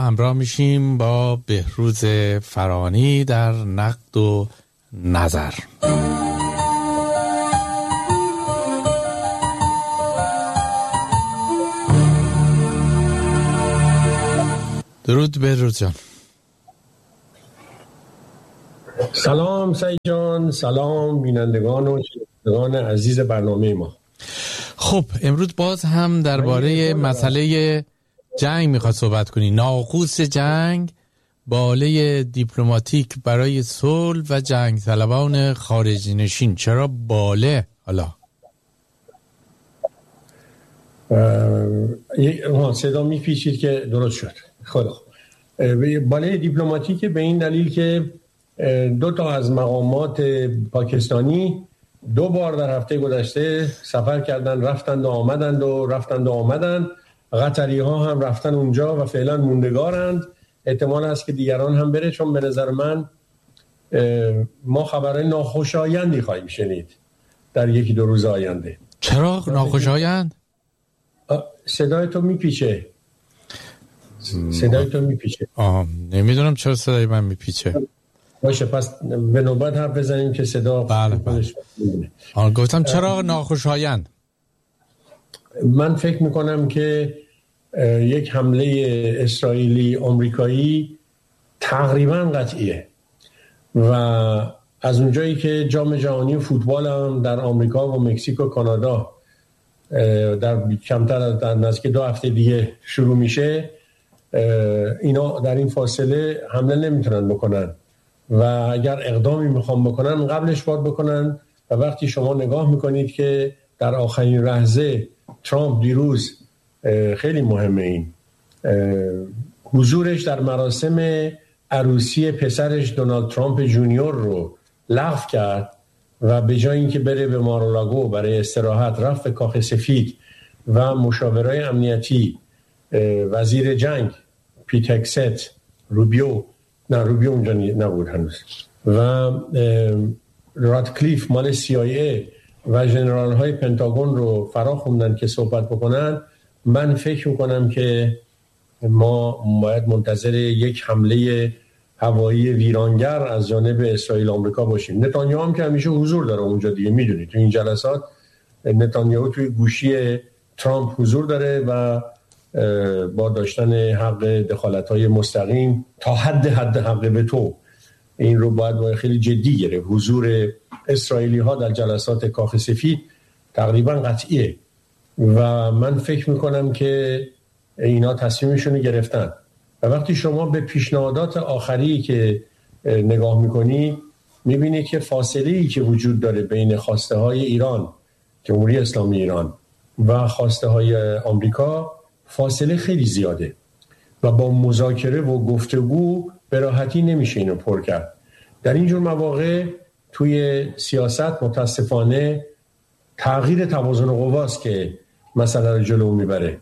همراه میشیم با بهروز فرانی در نقد و نظر. درود بهروز جان. سلام سعید جان، سلام بینندگان و شنوندگان عزیز برنامه ما. خب امروز باز هم درباره مسئله جنگ میخواد صحبت کنی. ناقوس جنگ، باله دیپلماتیک برای صلح و جنگ طلبان خارجی نشین. چرا باله؟ حالا صدا میپیچید که درست شد. خدا باله دیپلماتیک به این دلیل که 2 از مقامات پاکستانی 2 بار در هفته گذشته سفر کردن، رفتند و آمدند. قطری ها هم رفتن اونجا و فعلا موندگارند. احتمال هست که دیگران هم بره، چون به نظر من ما خبرهای ناخوشایندی خواهیم شنید در 1-2 روز آینده. چرا ناخوشایند؟ صدای تو میپیچه. نمیدونم چرا صدای من میپیچه. باشه پس به نوبت حرف بزنیم که صدا بله. گفتم چرا ناخوشایند؟ من فکر میکنم که یک حمله اسرائیلی آمریکایی تقریبا قطعیه و از اونجایی که جام جهانی فوتبال هم در آمریکا و مکزیک و کانادا در کمتر از نزدیک 2 هفته دیگه شروع میشه، اینا در این فاصله حمله نمیتونن بکنن و اگر اقدامی میخوام بکنن قبلش باید بکنن. و وقتی شما نگاه میکنید که در آخرین لحظه ترامپ دیروز، خیلی مهمه این حضورش در مراسم عروسی پسرش دونالد ترامپ جونیور رو لغو کرد و به جای اینکه بره به مارالاگو برای استراحت رفت به کاخ سفید و مشاورای امنیتی، وزیر جنگ پیت هگست، روبیو اونجا نبود هنوز، و رادکلیف مال CIA و ژنرال های پنتاگون رو فرا خوندن که صحبت بکنن. من فکر میکنم که ما باید منتظر یک حمله هوایی ویرانگر از جانب اسرائیل آمریکا باشیم. نتانیاهو هم که همیشه حضور داره اونجا دیگه، میدونید تو این جلسات نتانیاهو توی گوشی ترامپ حضور داره و با داشتن حق دخالت‌های مستقیم تا حد حق وتو این رو باید خیلی جدی گرفت. حضور اسرائیلی ها در جلسات کاخ سفید تقریبا قطعیه و من فکر میکنم که اینا تصمیمشون رو گرفتن. و وقتی شما به پیشنهادات آخری که نگاه میکنی میبینی که فاصله‌ای که وجود داره بین خواسته های ایران، جمهوری اسلامی ایران، و خواسته های آمریکا فاصله خیلی زیاده و با مذاکره و گفتگو به راحتی نمیشه اینو پر کرد. در اینجور مواقع توی سیاست متاسفانه تغییر توازن قواست که مسئله رو جلو میبره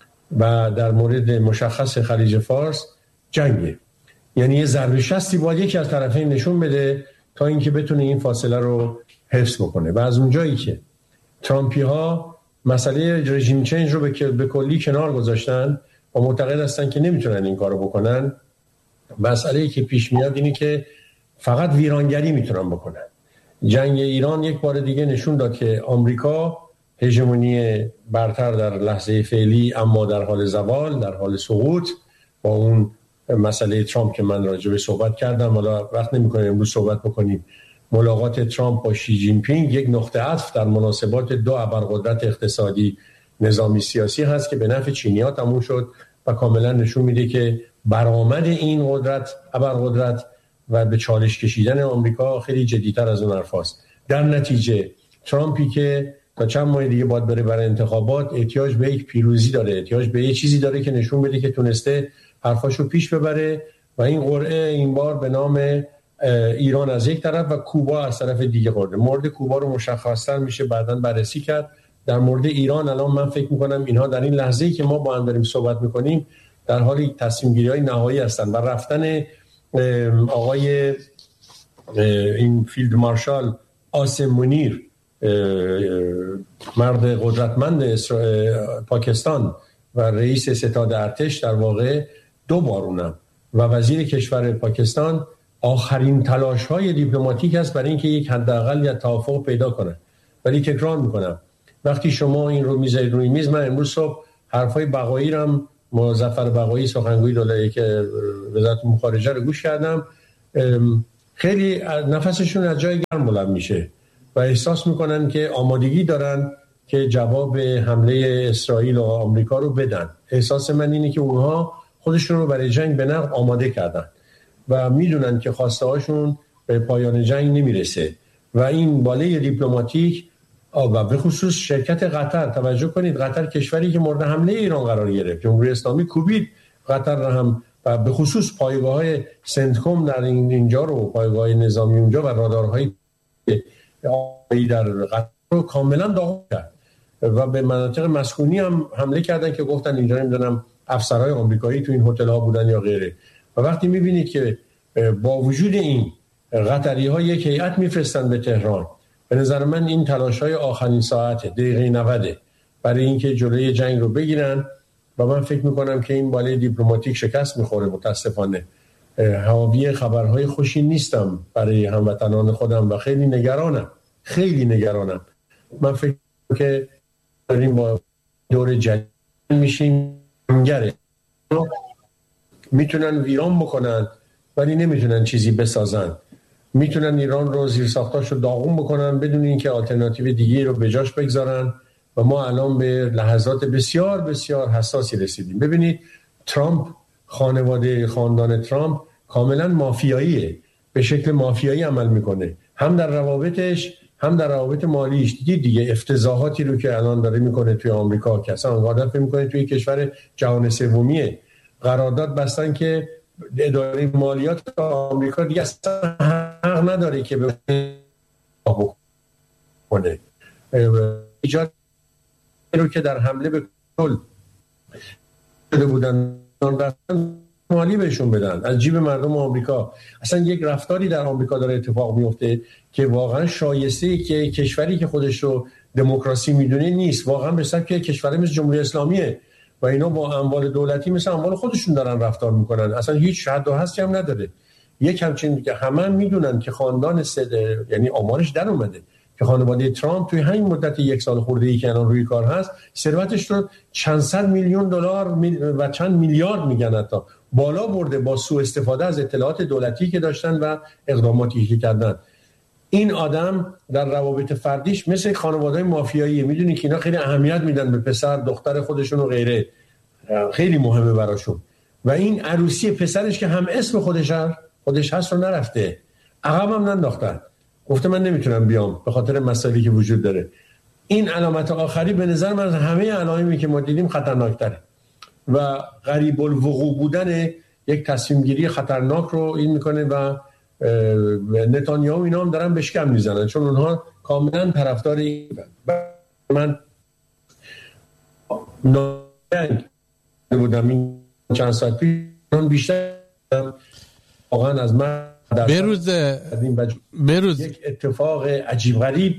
و در مورد مشخص خلیج فارس جنگه. یعنی یه ضربه شستی باید یکی از طرفین نشون بده تا اینکه بتونه این فاصله رو حفظ بکنه. و از اونجایی که ترامپی ها مسئله رژیم چنج رو به کلی کنار گذاشتن و معتقد هستن که نمیتونن این کارو بکنن، مسئله‌ای که پیش میاد اینه که فقط ویرانگری میتونن بکنن. جنگ ایران یک بار دیگه نشون داد که آمریکا هژمونی برتر در لحظه فعلی اما در حال زوال، در حال سقوط، با اون مسئله ترامپ که من راجع صحبت کردم. حالا وقت نمی‌کنیم امروز صحبت بکنیم. ملاقات ترامپ با شی جین پینگ یک نقطه عطف در مناسبات 2 ابرقدرت اقتصادی نظامی سیاسی هست که به نفع چینی‌ها تموم شد و کاملا نشون میده که برآمد این ابرقدرت و به چالش کشیدن آمریکا خیلی جدی‌تر از اون حرفاست. در نتیجه ترامپی که تا چند ماه دیگه باید بره برای انتخابات احتیاج به یک پیروزی داره، احتیاج به یک چیزی داره که نشون بده که تونسته حرفاشو پیش ببره و این قرعه این بار به نام ایران از یک طرف و کوبا از طرف دیگه خورده. مورد کوبا رو مشخص‌تر میشه بعداً بررسی کرد. در مورد ایران الان من فکر می‌کنم اینها در این لحظه‌ای که ما با هم داریم صحبت می‌کنیم در حال تصمیم‌گیری‌های نهایی هستن و رفتن آقای این فیلد مارشال آسم منیر، مرد قدرتمند پاکستان و رئیس ستاد ارتش، در واقع 2 بارونم و وزیر کشور پاکستان آخرین تلاش‌های دیپلماتیک است برای اینکه یک حداقل یا توافق پیدا کنه. ولی تکرار میکنم وقتی شما این رو میذارید روی میز، من امروز صبح حرفای بقایی رو هم مظفر بقایی سخنگوی دولت که وزارت امور خارجه رو گوش کردم، خیلی نفسشون از جای گرم بلند میشه و احساس میکنن که آمادگی دارن که جواب حمله اسرائیل و آمریکا رو بدن. احساس من اینه که اونها خودشون رو برای جنگ به نقد آماده کردن و میدونن که خواسته هاشون به پایان جنگ نمیرسه و این باله دیپلماتیک و به خصوص شرکت قطر، توجه کنید قطر کشوری که مورد حمله ایران قرار گرفت، جمهوری اسلامی کوبید قطر را هم و به خصوص پایگاه‌های سنتکم در اینجا رو، پایگاه نظامی اونجا و رادارهای در قطر رو کاملا داغون کرد و به مناطق مسکونی هم حمله کردن که گفتن اینجا نمیدونم افسرهای آمریکایی تو این هتل‌ها بودن یا غیره. و وقتی می‌بینید که با وجود این قطری‌ها یک هیئت می‌فرستن به تهران، به نظر من این تلاش‌های آخرین ساعت دقیقه 90 برای اینکه جلوی جنگ رو بگیرن و من فکر می‌کنم که این باله دیپلماتیک شکست می‌خوره. متأسفانه حاوی خبرهای خوشی نیستم برای هموطنان خودم و خیلی نگرانم. من فکر که داریم با دور جنگ میشیم. میتونن ویران بکنن ولی نمیتونن چیزی بسازن. میتونن ایران رو زیر ساختاشو داغون بکنن بدون اینکه آلترناتیو دیگه رو به جاش بگذارن و ما الان به لحظات بسیار بسیار حساسی رسیدیم. ببینید ترامپ، خاندان ترامپ کاملا مافیاییه، به شکل مافیایی عمل میکنه، هم در روابطش هم در روابط مالیش. دیگه افتضاحاتی رو که الان داره میکنه توی آمریکا که اصلا آدم فکر میکنه توی کشور جهان سومیه. قرارداد بستن که اداره مالیات آمریکا دیگه اصلا حق نداره که بکنه. ایجاد رو که در حمله به کل شده بودن مالی بهشون بدن از جیب مردم آمریکا. اصلا یک رفتاری در آمریکا داره اتفاق میفته که واقعا شایسته که کشوری که خودش رو دموکراسی میدونه نیست. واقعا به سبک کشوری مثل جمهوری اسلامیه و اینا با اموال دولتی مثل اموال خودشون دارن رفتار میکنن. اصلا هیچ حد و حدی هم نداره. یک همچین که همه میدونن که خاندان یعنی آمارش در اومده که خانواده ترامپ توی همین مدت 1 سال خورده‌ای که الان روی کار هست ثروتش رو چند صد میلیون دلار و چند میلیارد میگن حتی بالا برده با سوء استفاده از اطلاعات دولتی که داشتن و اقداماتی که کردن. این آدم در روابط فردیش مثل خانواده‌های مافیایی، میدونی که اینا خیلی اهمیت میدن به پسر دختر خودشون و غیره، خیلی مهمه براشون. و این عروسی پسرش که هم اسم خودش هست رو نرفته، عقب هم ننداختن، گفته من نمیتونم بیام به خاطر مسائلی که وجود داره. این علامت آخری به نظر من از همه علائمی که ما دیدیم خطرناک‌تره و قریب الوقوع بودن یک تصمیم گیری خطرناک رو این میکنه و نتانیاهو اینا هم دارن بشکم میزنن چون اونها کاملا طرفدار این. من بودم این چند ساعت پیش بیشتر واقعا از من بروز یک اتفاق عجیب غریب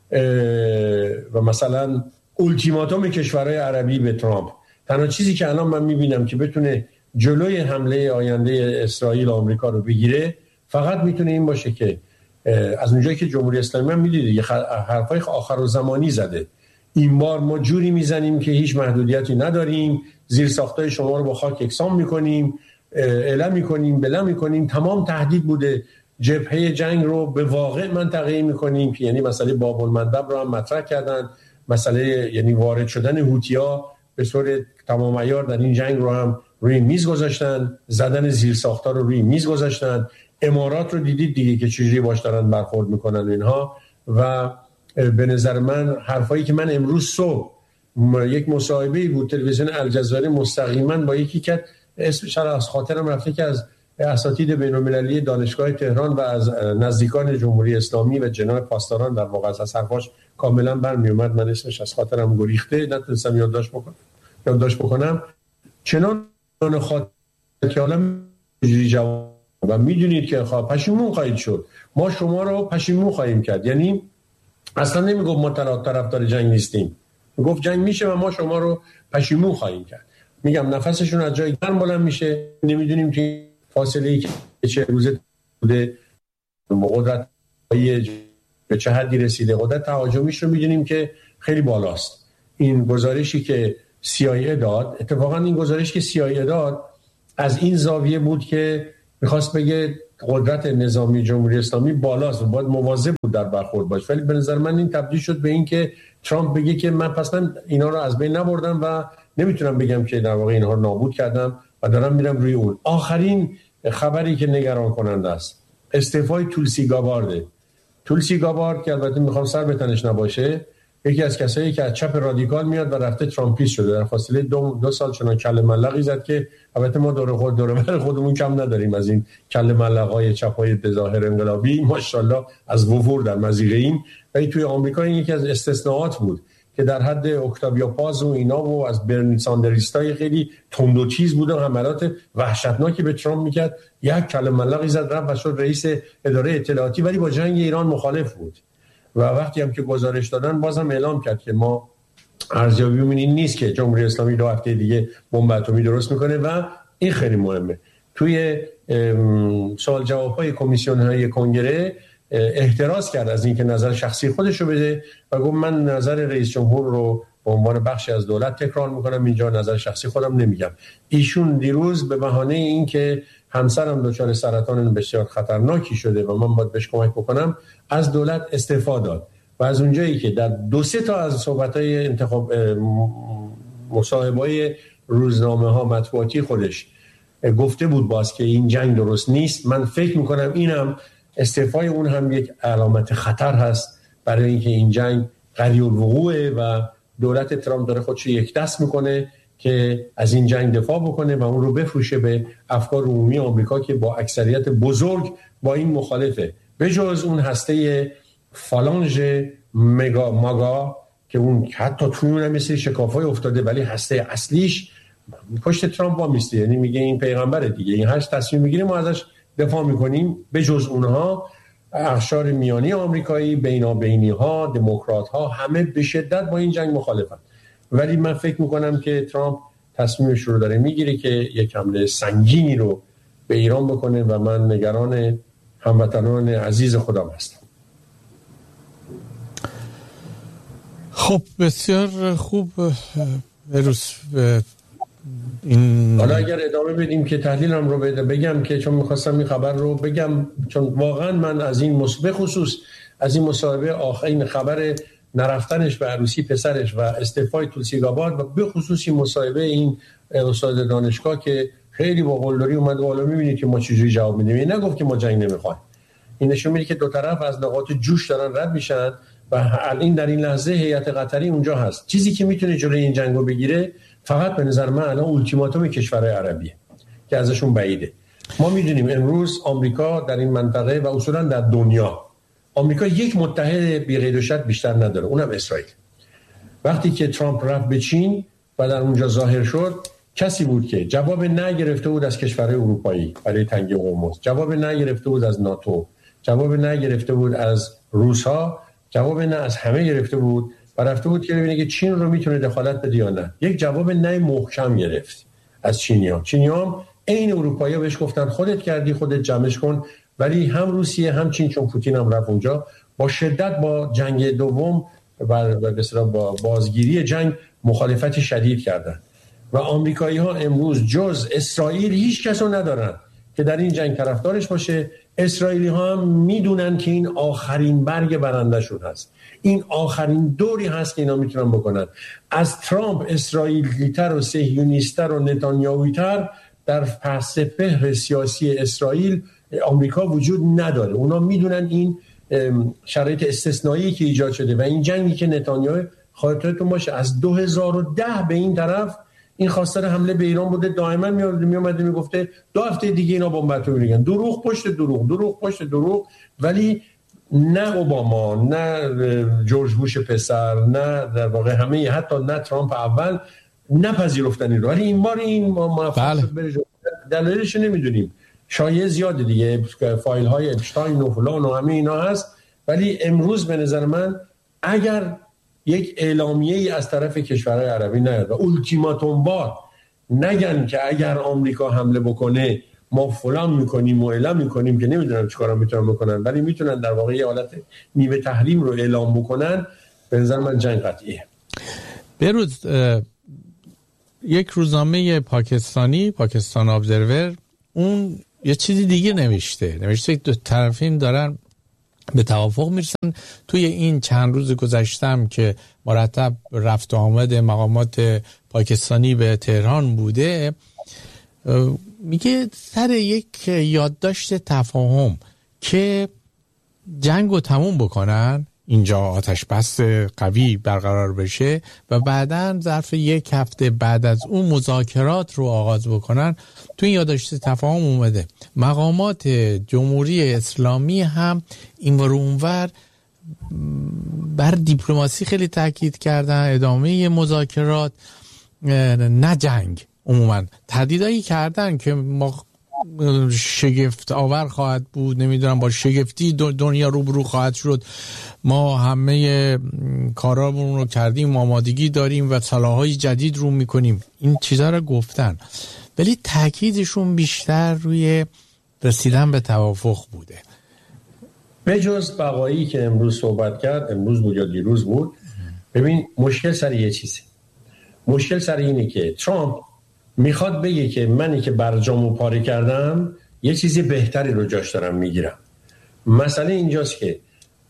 و مثلا اولتیماتوم کشورهای عربی به ترامپ. تنها چیزی که الان من میبینم که بتونه جلوی حمله آینده اسرائیل و آمریکا رو بگیره فقط میتونه این باشه که از اونجایی که جمهوری اسلامی هم میدیده یه حرفای آخر زمانی زده، این بار ما جوری میزنیم که هیچ محدودیتی نداریم، زیر ساختای شما رو با خاک یکسان میکنیم، اعلام میکنیم، بلا میکنیم، تمام تهدید بوده، جبهه جنگ رو به واقع منطقه‌ای میکنیم که یعنی مسئله باب المندب رو هم مطرح کردن، مسئله یعنی وارد شدن هوتی‌ها به صورت تمام عیار در این جنگ رو هم روی میز گذاشتن، زدن زیر ساختار رو روی میز گذاشتن. امارات رو دیدید دیگه که چجوری باش دارن برخورد میکنن اینها. و به نظر من حرفایی که من امروز صبح یک مصاحبه‌ای بود تلویزیون الجزایر مستقیما با یکی که اسمش از خاطرم رفته که از اساتید بین‌المللی دانشگاه تهران و از نزدیکان جمهوری اسلامی و جناب پاسداران در واقع از حرفاش کاملا برمی اومد، من اسمش از خاطرم گریخته نتونستم یادداشت بکنم. چنان خاطر که حالا جواب و میدونید که پشیمون خواهید شد، ما شما رو پشیمون خواهیم کرد. یعنی اصلا نمیگفت ما طرفدار جنگ نیستیم، گفت جنگ میشه و ما شما رو پشیمون خواهیم کرد. میگم نفسشون از جای گرم بلند میشه. نمیدونیم که فاصله‌ای که چه روزه بوده قدرت به چه حدی رسیده، قدرت تهاجمیش رو میدونیم که خیلی بالاست. این گزارشی که CIA داد، اتفاقا این گزارش که CIA داد از این زاویه بود که میخواست بگه قدرت نظامی جمهوری اسلامی بالاست و باید مواظب بود در برخورد باشه، ولی به نظر من این تبدیل شد به این که ترامپ بگه که من اینا رو از بین نبردم و نمیتونم بگم که در واقع اینها رو نابود کردم و دارم میرم روی اون. آخرین خبری که نگران کننده است استعفای تولسی گابارد. تولسی گابارد که البته میخوام سر به تنش نباشه، یکی از کسایی که از چپ رادیکال میاد و رفته ترامپیست شده، در فاصله دو سال چنان کله ملقی زد که البته ما دور خودمون کم نداریم از این کله ملقای چپای به ظاهر انقلابی، ماشاءالله از وفور در مضیقه ایم. ولی توی آمریکا این یکی از استثناءات بود که در حد اکتاویا پاز و اینا و از برنی ساندریستای خیلی تند و تیز بود و حملات وحشتناکی به ترامپ میکرد، یک کله ملقی زد رفت و شد رئیس اداره اطلاعاتی، ولی با جنگ ایران مخالف بود. و وقتی هم که گزارش دادن بازم اعلام کرد که ما ارزیابیمون این نیست که جمهوری اسلامی 2 هفته دیگه بمب اتمی درست میکنه و این خیلی مهمه. توی سوال جواب‌های کمیسیون‌های کنگره احتراز کرد از اینکه نظر شخصی خودش رو بده و گفت من نظر رئیس جمهور رو به عنوان بخشی از دولت تکرار میکنم، اینجا نظر شخصی خودم نمیگم. ایشون دیروز به بهانه اینکه همسرم دچار سرطان بسیار خطرناکی شده و من باید بهش کمک بکنم از دولت استعفا داد و از اونجایی که در 2-3 تا از صحبت‌های انتخاب مصاحبه‌های روزنامه‌ها مطبوعاتی خودش گفته بود باز که این جنگ درست نیست، من فکر میکنم اینم استعفای اون هم یک علامت خطر هست برای اینکه این جنگ قریب الوقوعه و دولت ترامپ داره خودش یک دست میکنه که از این جنگ دفاع بکنه و اون رو بفروشه به افکار عمومی آمریکا که با اکثریت بزرگ با این مخالفه، به جز اون هسته فالانژ ماگا که اون حتی توی اون هم مثل شکافای افتاده ولی هسته اصلیش پشت ترامپ وامیسته، یعنی میگه این پیغمبره دیگه، این هر تصمیم میگیره ما ازش دفاع میکنیم. به جز اونها اقشار میانی آمریکایی، بینابینی ها، دموکرات ها همه به شدت با این جنگ مخالفن. ولی من فکر میکنم که ترامپ تصمیمش رو داره میگیره که یک حمله سنگینی رو به ایران بکنه و من نگران هموطنان عزیز خودم هستم. خب بسیار خوب روز این حالا اگر ادامه بدیم که تحلیلم رو بگم که چون میخواستم این خبر رو بگم، چون واقعا من از این خصوص از این مصاحبه آخرین خبر نرفتنش به عروسی پسرش و استعفای تولسی گابارد و به خصوص مصاحبه این استاد دانشگاه که خیلی با قلدری اومد بالا، میبینید که ما چجوری جواب میدیم. این نگفت که ما جنگ نمیخوایم، این نشون میده که دو طرف از نقاط جوش دارن رد میشن و این در این لحظه هیئت قطری اونجا هست. چیزی که میتونه جلوی این جنگو بگیره فقط به نظر من الان اولتیماتوم کشورهای عربیه که ازشون بعیده. ما میدونیم امروز آمریکا در این منطقه و اصولا در دنیا آمریکا یک متحد بی قید و شرط بیشتر نداره، اونم اسرائیل. وقتی که ترامپ رفت به چین و در اونجا ظاهر شد، کسی بود که جواب نه گرفته بود از کشورهای اروپایی برای تنگی قرمز، جواب نه گرفته بود از ناتو، جواب نه گرفته بود از روس‌ها، جواب نه از همه گرفته بود و رفته بود که ببینه که چین رو میتونه دخالت بده یا نه. یک جواب نه محکم گرفت از چینی‌ها. چینی‌ها عین اروپایی‌ها بهش گفتن خودت کردی خودت جمعش کن، ولی هم روسیه هم چین، چون پوتین هم رفت اونجا، با شدت با جنگ دوم و به اصطلاح با بازگیری جنگ مخالفت شدید کردن و آمریکایی‌ها امروز جز اسرائیل هیچ کسو ندارن که در این جنگ طرفدارش باشه. اسرائیلی‌ها هم میدونن که این آخرین برگ برنده‌شون هست، این آخرین دوری هست که اینا میتونن بکنن. از ترامپ اسرائیلی‌تر و صهیونیست‌تر و نتانیاهوی‌تر در پس‌پهر سیاسی اسرائیل آمریکا وجود نداره. اونا میدونن این شرایط استثنایی که ایجاد شده و این جنگی که نتانیاهو خاطرتون باشه از 2010 به این طرف این خواستار حمله به ایران بوده، دائما میومده میگفته 2 هفته دیگه اینا بمب اتمی میگن، دروغ پشت دروغ، دروغ پشت دروغ. ولی نه اوباما، نه جورج بوش پسر، نه در واقع همه، حتی نه ترامپ اول نپذیرفتن این رو. ولی این بار این موفق شد بره. دلایلش نمیدونیم، شایعه زیاده دیگه، فایل های اپشتاین و فلان و همه اینا هست. ولی امروز به نظر من اگر یک اعلامیه‌ای از طرف کشورهای عربی نیاد و اولتیماتوم وار نگن که اگر آمریکا حمله بکنه ما فلان میکنیم و اعلام میکنیم، که نمیدونم چیکارا میتونن بکنن، ولی میتونن در واقع یه حالت نیمه تحریم رو اعلام بکنن. به نظر من جنگ قطعیه. بروز یک روزنامه پاکستانی، پاکستان ابزرور، اون یه چیزی دیگه نوشته که دو طرفین دارن به توافق میرسن. توی این چند روز گذشتم که مرتب رفت و آمد مقامات پاکستانی به تهران بوده، میگه سر یک یادداشت تفاهم که جنگو تموم بکنن، اینجا آتش بس قوی برقرار بشه و بعداً ظرف یک هفته بعد از اون مذاکرات رو آغاز بکنن. تو این یادداشت تفاهم اومده مقامات جمهوری اسلامی هم اینور اونور بر دیپلماسی خیلی تاکید کردن، ادامه مذاکرات، نه جنگ. عموما تهدیدایی کردن که ما شگفت آور خواهد بود، نمیدونم با شگفتی دنیا روبرو خواهد شد، ما همه کارامون رو کردیم، آمادگی داریم و سلاح‌های جدید رو میکنیم. این چیزا رو گفتن، ولی تاکیدشون بیشتر روی رسیدن به توافق بوده. به جز بقایی که امروز صحبت کرد، امروز بود یا دیروز بود، ببین مشکل سر یه چیزی، مشکل سر اینه که ترامپ میخواد بگه که منی که برجامو پاره کردم یه چیزی بهتری رو جاش دارم میگیرم. مسئله اینجاست که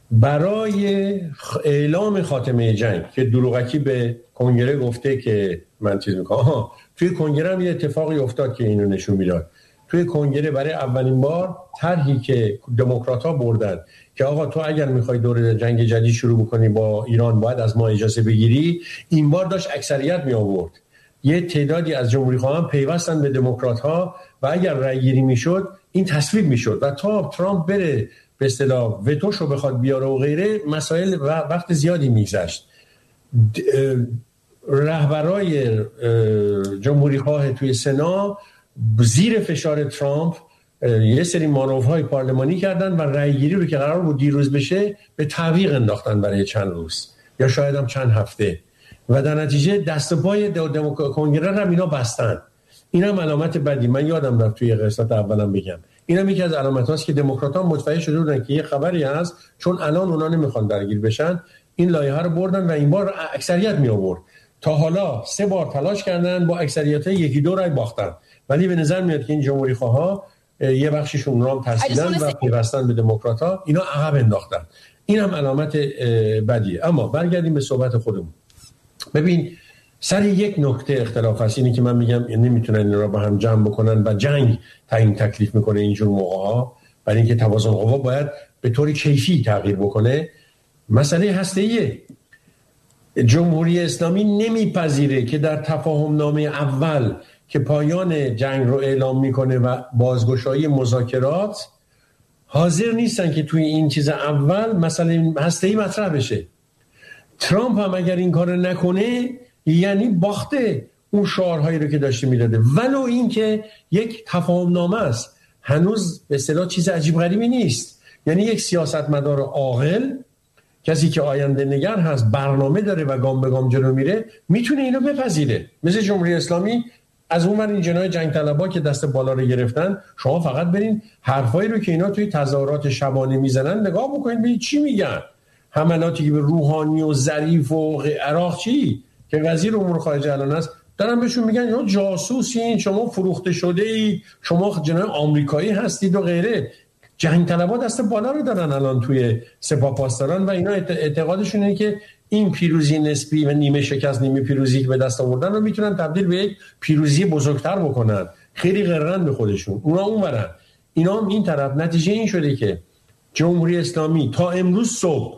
برای اعلام خاتمه جنگ که دروغکی به کنگره گفته که من چیز میکنم، توی کنگره هم یه اتفاقی افتاد که اینو نشون میداد. توی کنگره برای اولین بار طرحی که دموکرات‌ها بردن که آقا تو اگر میخوای دور جنگ جدید شروع بکنی با ایران باید از ما اجازه بگیری، این بار داشت اکثریت می آورد. یه تعدادی از جمهوری‌خواهان پیوستن به دموکرات‌ها و اگر رأی گیری میشد این تصویب میشد و تا ترامپ بره به اصطلاح وتوشو بخواد بیاره و غیره، مسائل وقت زیادی میگذشت. رهبرای جمهوری‌خواه توی سنا زیر فشار ترامپ یه سری مانورهای پارلمانی کردن و رأیگیری رو که قرار بود دیروز بشه به تعویق انداختن برای چند روز یا شاید هم چند هفته و در نتیجه دست پای کنگره رو اینا بستن. این هم علامت بدی. من یادم رفت توی قسمت اولم بگم این هم یکی از علامت هاست که دموکرات‌ها متوجه شده بودن که یه خبری هست، چون الان اونا نمیخوان درگیر بشن، این لایحه رو بردن و این بار اکثریت می آورد. تا حالا 3 بار تلاش کردن، با اکثریت 1-2 رای باختن، ولی به نظر میاد که این جمهوری خواها یه بخششون رام ترسیدن و پیوستن به دموکرات‌ها، اینا عقب انداختن. این هم علامت بدیه. اما برگردیم به صحبت خودمون. ببین سر یک نکته اختلاف هست، اینی که من میگم نمیتونن این را با هم جمع بکنن و جنگ تعیین تکلیف میکنه اینجور موقع‌ها، برای اینکه توازن قوا باید به طور کیفی تغییر بکنه. مسئله هسته‌ایه. جمهوری اسلامی نمیپذیره که در تفاهم نامه اول که پایان جنگ رو اعلام میکنه و بازگشایی مذاکرات، حاضر نیستن که توی این چیز اول مسئله هسته‌ای مطرح بشه. ترامپ هم اگر این کار نکنه یعنی باخته اون شعارهایی رو که داشته میداده، ولو این که یک تفاهم نامه است، هنوز به اصطلاح چیز عجیب غریبی نیست. یعنی یک سیاستمدار عاقل، کسی که آینده نگر هست، برنامه داره و گام به گام جلو میره، میتونه اینو بپذیره. مثل جمهوری اسلامی از اون ور این جنای جنگ طلبا که دست بالا رو گرفتن، شما فقط برین حرفایی رو که اینا توی تظاهرات شبانه میزنن نگاه بکنید ببینید چی میگن. حملاتی که به روحانی و ظریف و عراقچی که وزیر امور خارجه الان است دارن بهشون میگن یا جاسوسین، شما فروخته شده اید، شما جنای آمریکایی هستید و غیره. جنگ طلبا دست بالا رو دارن الان توی سپاه پاسداران و اینا اعتقادشون اینه که این پیروزی نسبی و نیمه شکست نیمه پیروزی که به دست آوردن رو میتونن تبدیل به یک پیروزی بزرگتر بکنن. خیلی غررن به خودشون، اونا اونورن اینا هم این طرف. نتیجه این شده که جمهوری اسلامی تا امروز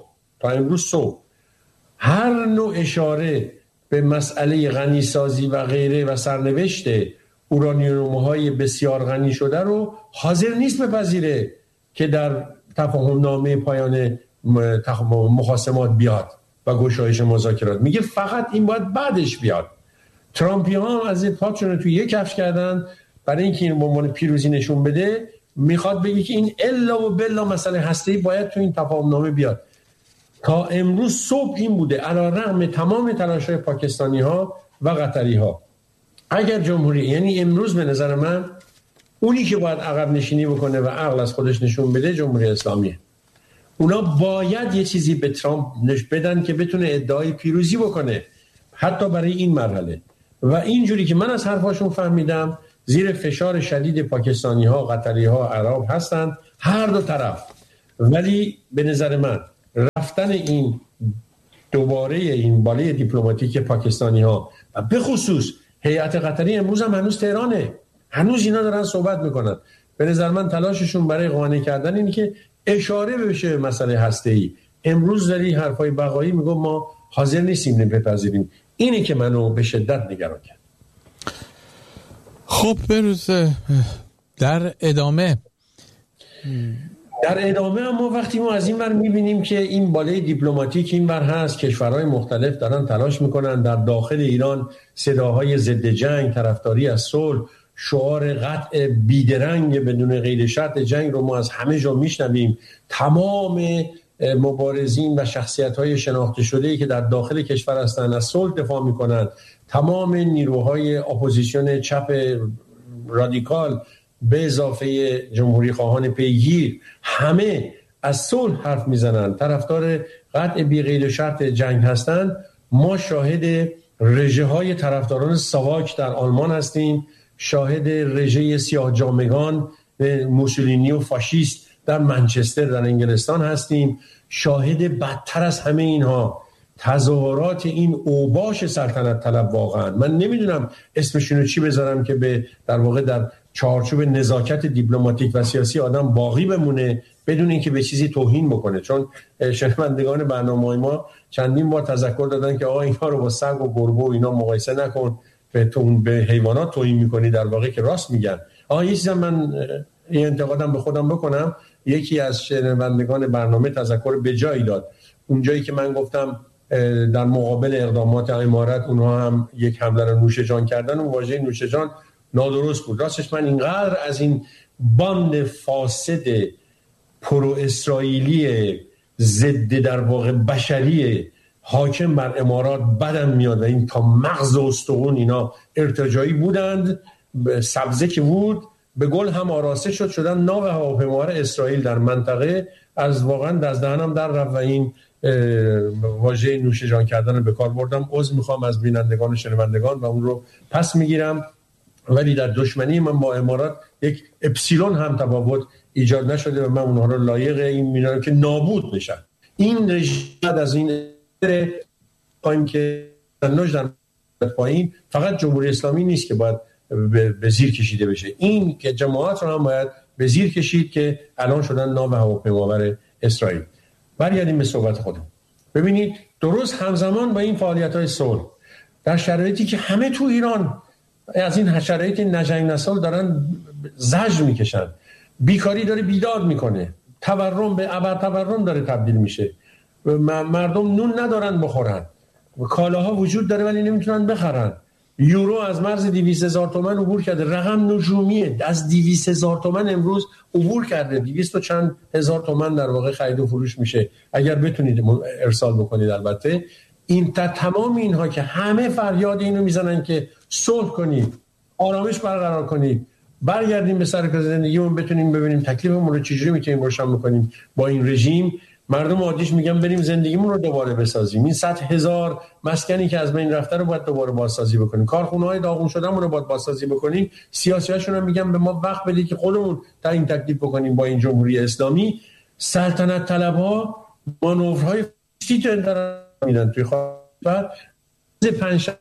صبح هر نوع اشاره به مسئله غنی سازی و غیره و سرنوشت اورانیوم‌های بسیار غنی شده رو حاضر نیست بپذیره که در تفاهم نامه پایان مخاصمات بیاد و گشایش مذاکرات. میگه فقط این باید بعدش بیاد. ترامپی ها هم از این پاتشون رو توی یک کفش کردن برای اینکه این به عنوان پیروزی نشون بده. میخواد بگه که این الا و بلا مسئله هسته‌ای باید تو این تفاهم نامه بیاد. تا امروز صبح این بوده، علی‌رغم تمام تلاش‌های پاکستانی ها و قطری ها. اگر جمهوری، یعنی امروز به نظر من اونی که باید عقب نشینی بکنه و عقل از خودش نشون بده جمهوری اسلامیه. اونا باید یه چیزی به ترامپ بدن که بتونه ادعای پیروزی بکنه حتی برای این مرحله. و اینجوری که من از حرفاشون فهمیدم زیر فشار شدید پاکستانی ها، قطری ها، عرب هستند، هر دو طرف. ولی به نظر من رفتن این دوباره این باله دیپلماتیک پاکستانی ها و به خصوص هیئت قطری امروز هم هنوز تهرانه، هنوز اینا دارن صحبت میکنن. به نظر من تلاششون برای قانع کردن اینه که اشاره بشه مسئله هسته‌ای. امروز داری حرفای بقایی میگه ما حاضر نیستیم بپذیریم. اینه که منو به شدت نگران کرد. خب بروز در ادامه اما وقتی ما از این ور میبینیم که این باله دیپلماتیک این ور هست، کشورهای مختلف دارن تلاش میکنن در داخل ایران صداهای ضد جنگ، طرفداری از صلح، شعار قطع بیدرنگ بدون قید شرط جنگ رو ما از همه جا میشنویم. تمام مبارزین و شخصیت‌های شناخته شده‌ای که در داخل کشور هستند از صلح دفاع می‌کنند، تمام نیروهای اپوزیسیون چپ رادیکال به اضافه جمهوری خواهان پیگیر همه از صلح حرف میزنند، طرفدار قطع بی قید شرط جنگ هستند. ما شاهد رژه‌های طرفداران ساواک در آلمان هستیم، شاهد رژه سیاه جامگان موسولینی و فاشیست در منچستر در انگلستان هستیم، شاهد بدتر از همه اینها تظاهرات این اوباش سلطنت طلب. واقعا من نمیدونم اسمشونو چی بذارم که به در واقع در چارچوب نزاکت دیپلماتیک و سیاسی آدم باقی بمونه بدون اینکه به چیزی توهین بکنه. چون شنوندگان برنامه‌های ما چندین بار تذکر دادن که آقا اینها رو با سگ و گربه و اینا مقایسه نکن، به حیوانات توهین میکنی. در واقع که راست میگن. یه چیزم من یه انتقادم به خودم بکنم. یکی از شنوندگان برنامه تذکر به جایی داد اونجایی که من گفتم در مقابل اقدامات امارت اونها هم یک حمله رو نوش جان کردن. اون واژه نوش جان نادرست بود. راستش من اینقدر از این باند فاسد پرو اسرائیلی ضد در واقع بشری حاکم بر امارات بدم میاد و این تا مغز استخوان اینا ارتجاعی بودند. سبزه که بود به گل هم آراسته شدن ناو هواپیمابر اسرائیل در منطقه از واقعا از دهنم در رفت و این واژه نوش جان کردن رو به کار بردم. عذر میخوام از بینندگان و شنوندگان و اون رو پس میگیرم. ولی در دشمنی من با امارات یک اپسیلون هم تفاوت ایجاد نشده و من اونها رو لایق این میدونم که نابود بشن. این رژیم از این قایم که نوش در پایین فقط جمهوری اسلامی نیست که باید به زیر کشیده بشه، این که جماعت رو هم باید به زیر کشید که الان شدن ناو هواپیمابر اسرائیل. برگردیم به صحبت خودم. ببینید درست همزمان با این فعالیت‌های صلح در شرایطی که همه تو ایران از این شرایط نجنگ نسال دارن زجر میکشن، بیکاری داره بیداد میکنه، تورم به ابر تورم داره تبدیل میشه، مردم نون ندارن بخورن، کالاها وجود داره ولی نمیتونن بخرن، یورو از مرز 200,000 تومان عبور کرده، رقم نجومیه، از 200,000 تومان امروز عبور کرده، 200 و چند هزار تومان در واقع خرید و فروش میشه اگر بتونید ارسال بکنید. البته این تمام اینها که همه فریاد اینو میزنن که صلح کنید، آرامش برقرار کنید، برگردیم به سر کار زندگیمون، بتونیم ببینیم تکلیفمون رو چجوری میتونیم روشن بکنیم با این رژیم. مردم عادیش میگن بریم زندگیمون رو دوباره بسازیم، این 100,000 مسکنی که از بین رفته رو باید دوباره بازسازی بکنیم، کارخونه‌های داغون شدهمون رو باید بازسازی بکنیم. سیاسی‌هاشون هم میگن به ما وقت بدید که خودمون تعیین تکلیف بکنیم با این جمهوری اسلامی. سلطنت طلب‌ها مانورهای فاسدی تو میدن توی خاطر پنجشنبه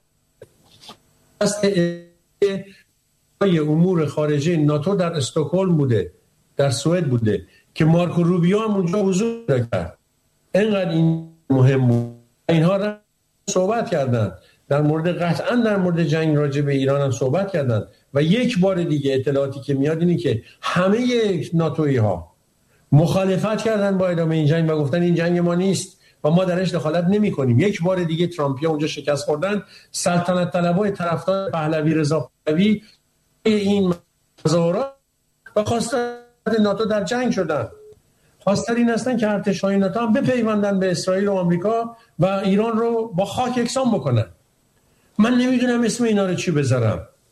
امور خارجه ناتو در استکهلم بوده، در سوئد بوده که مارکو روبیو هم اونجا حضور داشت. اینقدر این مهم بود. اینها را صحبت کردند در مورد قطعا در مورد جنگ راجع به ایران هم صحبت کردند و یک بار دیگه اطلاعاتی که میاد اینه که همه ناتویی ها مخالفت کردن با ادامه این جنگ و گفتن این جنگ ما نیست و ما درش دخالت نمی کنیم. یک بار دیگه ترامپیا اونجا شکست خوردن. سلطنت طلبای طرفدار پهلوی رضا پهلوی این تظاهرات و خواستن ناتو در جنگ شدن، خواستن این هستن که ارتش‌های ناتو هم بپیوندن به اسرائیل و آمریکا و ایران رو با خاک یکسان بکنن. من نمیدونم اسم اینا رو چی بذارم.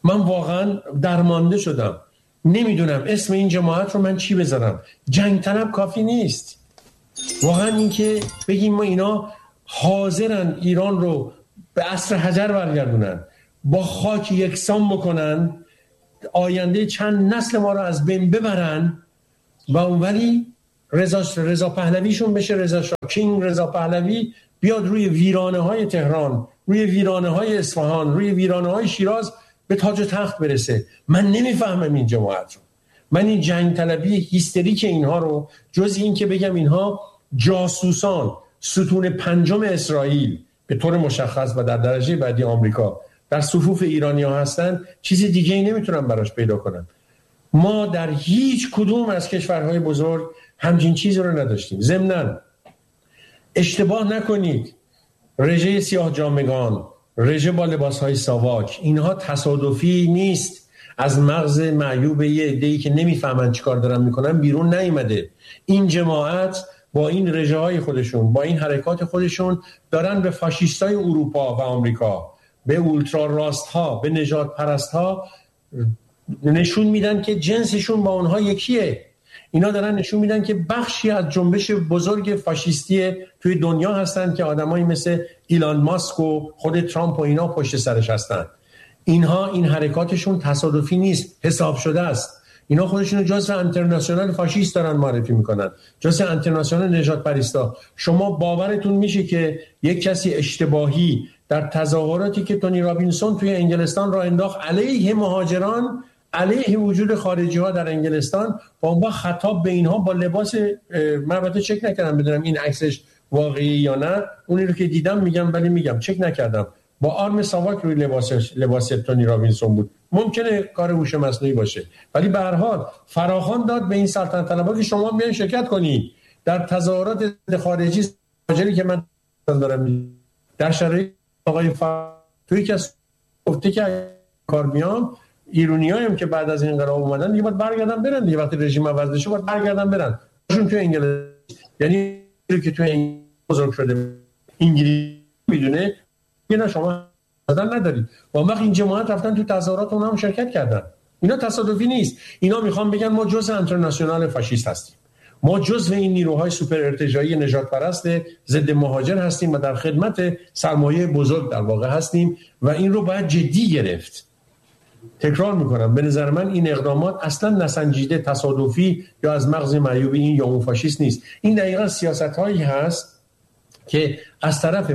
من واقعا درمانده شدم، نمیدونم اسم این جماعت رو من چی بذارم. جنگ طلب کافی نیست. واقعا این که بگیم ما اینا حاضرن ایران رو به عصر حجر برگردونن، با خاک یکسان بکنن، آینده چند نسل ما رو از بین ببرن و اونولی رضا پهلویشون بشه رضا شاه کینگ رضا پهلوی، بیاد روی ویرانه های تهران، روی ویرانه های اصفهان، روی ویرانه های شیراز به تاج و تخت برسه. من نمیفهمم این جماعت رو. من این جنگ طلبی هیستریک اینها رو، جز این که بگم اینها جاسوسان ستون پنجم اسرائیل به طور مشخص و در درجه بعدی آمریکا در صفوف ایرانی‌ها هستن، چیز دیگه ای نمیتونم براش پیدا کنم. ما در هیچ کدوم از کشورهای بزرگ همچین چیزی رو نداشتیم. ضمناً اشتباه نکنید، رژه سیاه جامگان، رژه با لباسهای ساواک، اینها تصادفی نیست، از مغز معیوب یه عده‌ای که نمیفهمن چیکار دارن میکنن بیرون نیامده. این جماعت با این رژه های خودشون، با این حرکات خودشون دارن به فاشیستای اروپا و آمریکا، به اولترا راست ها، به نژاد پرست ها نشون میدن که جنسشون با اونها یکیه. اینا دارن نشون میدن که بخشی از جنبش بزرگ فاشیستی توی دنیا هستن که آدمایی مثل ایلان ماسک و خود ترامپ و اینا پشت سرش هستن. اینها این حرکاتشون تصادفی نیست، حساب شده است. اینا خودشونو جزو انترناسیونال فاشیست دارن معرفی میکنن، جزو انترناسیونال نژاد پرستا. شما باورتون میشه که یک کسی اشتباهی در تظاهراتی که تونی رابینسون توی انگلستان را انداخت علیه مهاجران، علیه وجود خارجی ها در انگلستان، با اون خطاب به اینها با لباس، من البته چک نکردم بدونم این عکسش واقعی یا نه، اونی رو که دیدم میگم، ولی میگم چک نکردم، با آرم ساواک روی لباس تونی رابینسون بود. ممکنه کار هوش مصنوعی باشه، ولی به هر حال فراخوان داد به این سلطنت طلبها که شما بیاین شرکت کنید در تظاهرات خارجی ماجری که من دارم در شرایط آقای توی که گفته که کار میام ایرانیایی هم که بعد از انقلاب اومدن دیگه باید برگردن برن دیگه، وقتی رژیم عوض بشه باید برگردن برن. چون تو انگلیس، یعنی که تو انگلیس بزرگ شده انگلیسی میدونه که نه شما بدن ندارید. و وقت این جماعت رفتن تو تظاهرات اونها هم شرکت کردن. اینا تصادفی نیست. اینا میخوان بگن ما جزء انترناسیونال فاشیست هستیم، ما جزء این نیروهای سوپر ارتجاعی نجات پرست ضد مهاجر هستیم و در خدمت سرمایه بزرگ در واقع هستیم و این رو باید جدی گرفت. تکرار میکنم، به نظر من این اقدامات اصلا نسنجیده، تصادفی یا از مغز معیوب این یا اون فاشیست نیست. این دقیقاً سیاست‌هایی هست که از طرف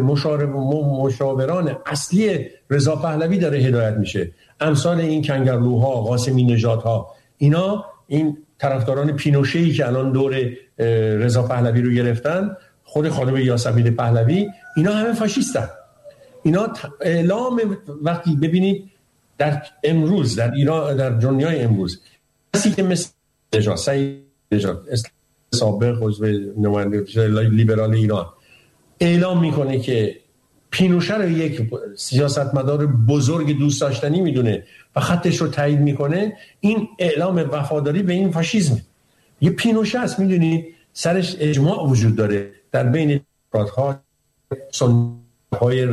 مشاوران اصلی رضا پهلوی داره هدایت میشه، امثال این کنگرلوها، قاسمی نژادها، اینا این طرفداران پینوشه‌ای که الان دور رضا پهلوی رو گرفتن، خود خانم یاسمین پهلوی، اینا همه فاشیستن. اینا اعلام، وقتی ببینید در امروز در ایران، در دنیای امروز، کسی که مثل سعید نژاد سابق عضو نماینده لیبرال ایران اعلام میکنه که پینوشه رو یک سیاستمدار بزرگ دوست داشتنی میدونه و خطش رو تایید میکنه، این اعلام وفاداری به این فاشیسم. یه پینوشه است، میدونید سرش اجماع وجود داره در بین دموکرات‌ها، سنت‌های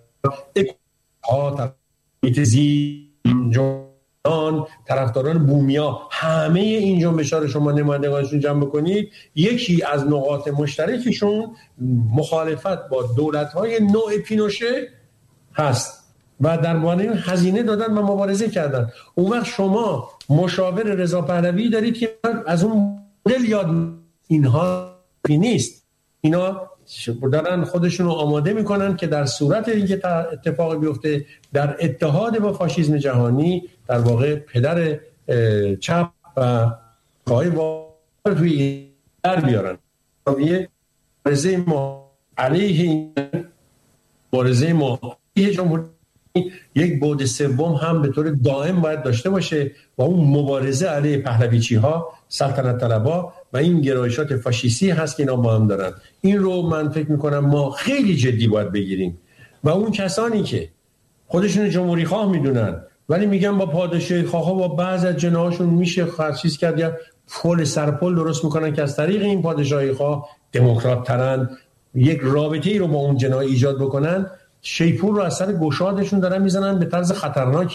جان، طرفداران بومیا، همه این جنبش‌ها رو شما نمایندگانشون جمع بکنید، یکی از نقاط مشترکشون مخالفت با دولت‌های نوع پینوشه هست و درباره این هزینه دادن و مبارزه کردن. اون وقت شما مشاور رضا پهلوی دارید که از اون مدل یاد، اینها نیست. اینا دارن خودشون رو آماده میکنن که در صورت اینکه اتفاق بیفته در اتحاد با فاشیسم جهانی، در واقع پدر چپ و خواهی با توی در بیارن. مبارزه ما علیه مبارزه ما جمهوری یک بعد سوم هم به طور دائم باید داشته باشه و اون مبارزه علیه پهلویچی ها، سلطنت طلبها و این گرایشات فاشیستی هست که اینا با هم دارن. این رو من فکر میکنم ما خیلی جدی باید بگیریم و اون کسانی که خودشون جمهوری خواه میدونن ولی میگن با پادشاهی خواه با بعض از جناحاشون میشه خرچیز کرد یا پل سرپل درست میکنن که از طریق این پادشاهی خواه دموکرات ترن، یک رابطه ای رو با اون جناح ایجاد بکنن، شیپور رو از سر گشادشون دارن میزنن به طرز خطرناکی.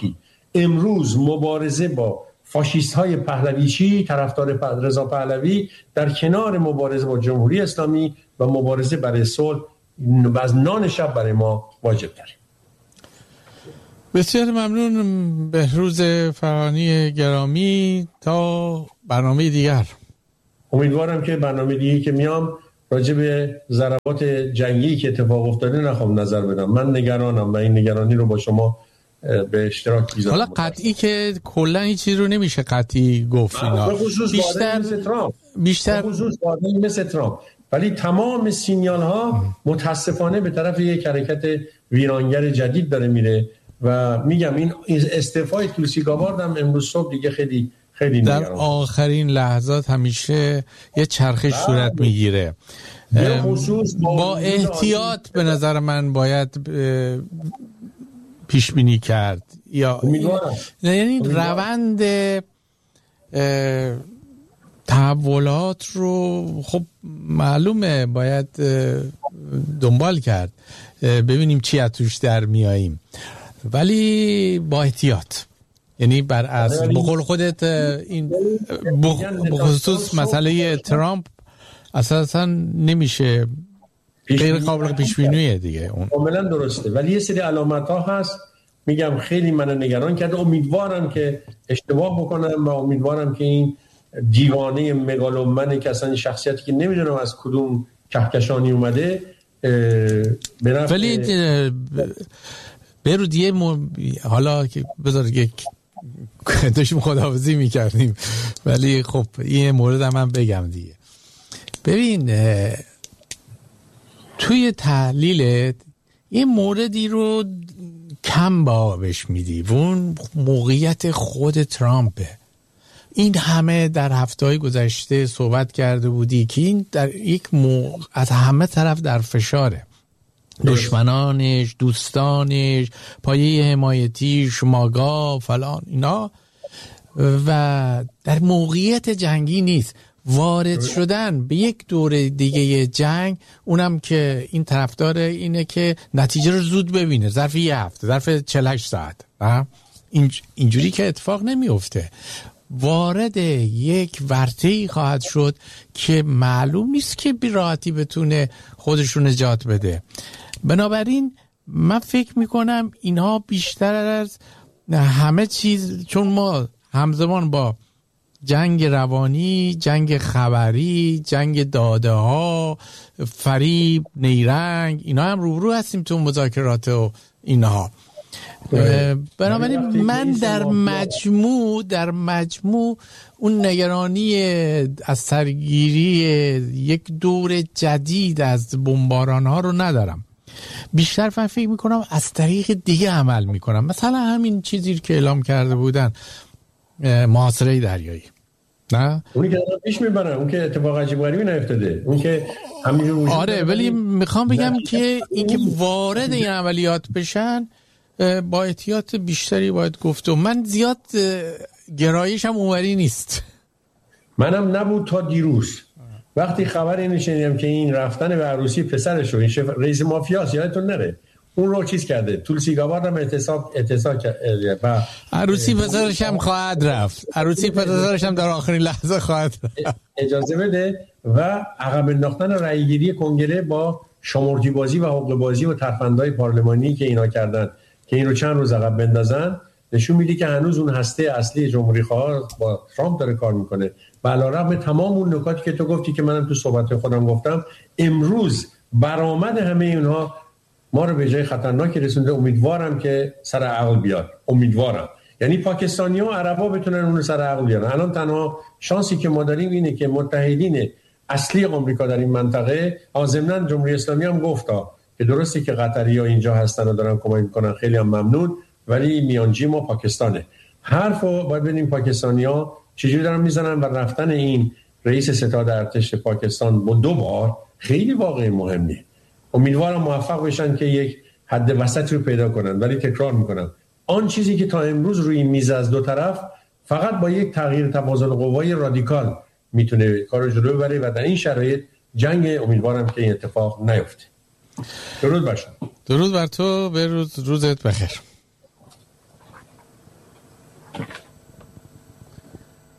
امروز مبارزه با فاشیست های پهلویچی، طرفدار رضا پهلوی، در کنار مبارزه با جمهوری اسلامی و مبارزه برای صلح از نان شب برای ما واجب تره. بسیار ممنون بهروز فرهانی گرامی. تا برنامه دیگر. امیدوارم که برنامه دیگه که میام راجع به ضربات جنگی که اتفاق افتاده نخوام نظر بدم. من نگرانم و این نگرانی رو با شما به اشتراک میذارم. حالا قطعی که کلا این چیز رو نمیشه قطعی گفت اینا. به خصوص بیشتر خصوص مثل ترامپ. ولی تمام سینیال ها متاسفانه به طرف یک حرکت ویرانگر جدید داره میره و میگم این استعفای توسی گابارد هم امروز صبح دیگه خیلی در آخرین لحظات همیشه یه چرخش صورت میگیره. با احتیاط به نظر من باید پیش بینی کرد. یا یعنی روند تحولات رو خب معلومه باید دنبال کرد، ببینیم چی از توش در میاییم، ولی با احتیاط. یعنی بر اصل بقول خودت این بخصوص مسئله ترامپ اساسا نمیشه، غیر قابل پیش بینیه دیگه. اون کاملا درسته، ولی یه سری علامت ها هست میگم خیلی منو نگران کرده. امیدوارم که اشتباه بکنم و امیدوارم که این دیوانه مگالومن که اصلا شخصیتی که نمیدونم از کدوم کهکشانی اومده ولی برود حالا که بذار یک داشتیم خداحافظی میکردیم، ولی خب این مورد هم بگم دیگه. ببین توی تحلیلت یه موردی رو کم بهش میدی و اون موقعیت خود ترامپه. این همه در هفته‌های گذشته صحبت کرده بودی که این در یک از همه طرف در فشاره، دشمنانش، دوستانش، پایه حمایتیش، ماگا فلان اینا، و در موقعیت جنگی نیست. وارد شدن به یک دوره دیگه جنگ، اونم که این طرفدار اینه که نتیجه رو زود ببینه، ظرف یه هفته، ظرف 48 ساعت. اینجوری که اتفاق نمیفته. وارد یک ورطه‌ای خواهد شد که معلوم نیست که بی راحتی بتونه خودش رو نجات بده. بنابراین من فکر میکنم اینها بیشتر از همه چیز، چون ما همزمان با جنگ روانی، جنگ خبری، جنگ داده ها، فریب، نیرنگ، اینا هم روبرو هستیم تو مذاکرات و اینها. بنابراین من در مجموع اون نگرانی از سرگیری یک دور جدید از بمباران ها رو ندارم. بیشتر فکر میکنم از طریق دیگه عمل میکنم، مثلا همین چیزی که اعلام کرده بودن، محاصره دریایی. نه اونی که پیش میبرن، اون که اتفاق عجیب غریبی نیفتاده، اون که همینجور. آره، ولی میخوام بگم که اینکه وارد این عملیات بشن با احتیاط بیشتری باید گفت. و من زیاد گرایشم اونوری نیست. منم نبود تا دیروز وقتی خبر اینو شنیدم که این رفتن به عروسی پسرش رو، این رئیس مافیاست، یادتون نره اون رو چیز کرده، توسی گابارد هم اعتصاب کرده و عروسی پسرش هم خواهد رفت، عروسی پسرش هم در آخرین لحظه خواهد رفت. اجازه بده. و عقب انداختن رأیگیری کنگره با شمردی بازی و حقوق بازی و ترفندهای پارلمانی که اینا کردن که این رو چند روز عقب بندازن، نشون میده که هنوز اون هسته اصلی جمهوری خواه با ترامپ داره کار میکنه. و علیرغم تمام اون نکاتی که تو گفتی که منم تو صحبت خودم گفتم، امروز برآمد همه اینها ما رو به جای خطرناکی رسونده. امیدوارم که سر عقل بیاد، امیدوارم. یعنی پاکستانی ها عربا بتونن اون سر عقل بیارن. الان تنها شانسی که ما داریم اینه که متحدین اصلی آمریکا در این منطقه، ضمن جمهوری اسلامی هم گفتا که درسته که قطری‌ها اینجا هستن و دارن کمک میکنن، خیلی هم ممنون، ولی میانجی ما پاکستانه. حرفو باید ببینیم پاکستانی‌ها چجوری دارن میزنن و رفتن این رئیس ستاد ارتش پاکستان با 2 بار خیلی واقعی مهمه. امیدوارم موفق بشن که یک حد وسط رو پیدا کنن. ولی تکرار میکنم، آن چیزی که تا امروز روی میز از دو طرف فقط با یک تغییر توازن قوای رادیکال میتونه کارو جلو ببره و در این شرایط جنگ امیدوارم که این اتفاق نیفته. درود بر شما. درود بر تو، به روزت بخیر.